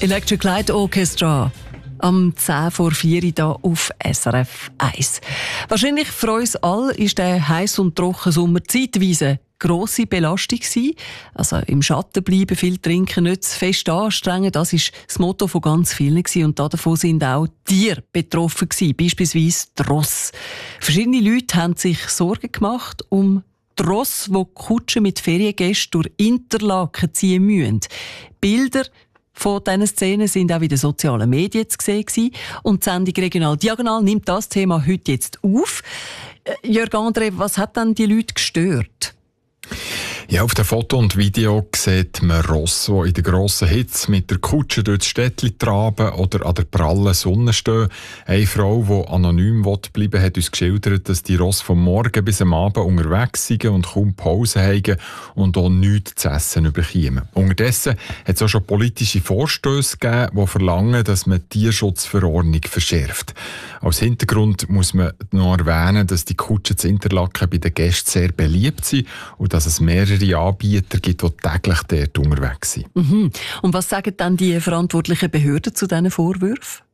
Electric Light Orchestra. Am 10 vor 4 hier auf SRF 1. Wahrscheinlich für uns alle ist der heiß und trocken Sommer zeitweise grosse Belastung gewesen. Also im Schatten bleiben, viel trinken, nicht zu fest anstrengen, das ist das Motto von ganz vielen gewesen. Und davon sind auch Tiere betroffen gewesen, beispielsweise die Rosse. Verschiedene Leute haben sich Sorgen gemacht um die Rosse, die Kutschen mit Feriengästen durch Interlaken ziehen müssen. Bilder von diesen Szenen sind auch in den sozialen Medien zu sehen gewesen. Und die Sendung «Regional Diagonal» nimmt das Thema heute jetzt auf. Jörg André, was hat denn die Leute gestört? Ja, auf dem Foto und Video sieht man Rosse, die in der grossen Hitze mit der Kutsche durch das Städtchen traben oder an der prallen Sonne stehen. Eine Frau, die anonym bleiben will, hat uns geschildert, dass die Rosse vom Morgen bis am Abend unterwegs sind und kaum Pause haben und auch nichts zu essen bekommen. Unterdessen hat es auch schon politische Vorstösse gegeben, die verlangen, dass man die Tierschutzverordnung verschärft. Als Hintergrund muss man noch erwähnen, dass die Kutschen zu Interlaken bei den Gästen sehr beliebt sind und dass es mehrere Anbieter gibt, die täglich dort unterwegs sind. Mhm. Und was sagen dann die verantwortlichen Behörden zu diesen Vorwürfen?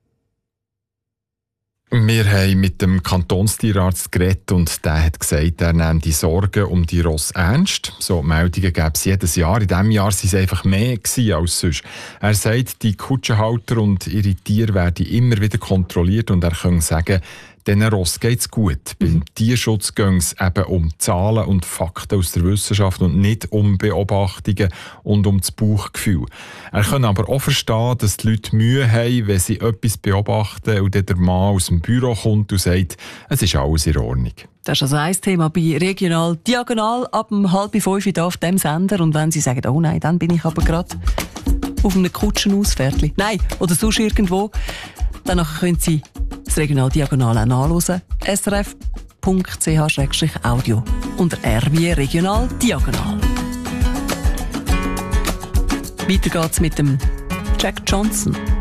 Wir haben mit dem Kantonstierarzt geredet und der hat gesagt, er nehme die Sorgen um die Rosse ernst. So Meldungen gäbe es jedes Jahr. In diesem Jahr waren es einfach mehr als sonst. Er sagt, die Kutschenhalter und ihre Tiere werden immer wieder kontrolliert und er kann sagen, diesen Rossen geht es gut. Beim Tierschutz geht es eben um Zahlen und Fakten aus der Wissenschaft und nicht um Beobachtungen und um das Bauchgefühl. Er kann aber auch verstehen, dass die Leute Mühe haben, wenn sie etwas beobachten und dann der Mann aus dem Büro kommt und sagt, es ist alles in Ordnung. Das ist also ein Thema bei Regional Diagonal ab 4:30 hier auf diesem Sender. Und wenn Sie sagen, oh nein, dann bin ich aber gerade auf einem Kutschenausfährtli. Nein, oder sonst irgendwo, dann können Sie das Regional Diagonal auch nachhören. srf.ch/audio unter R wie Regional Diagonal. Weiter geht's mit dem Jack Johnson.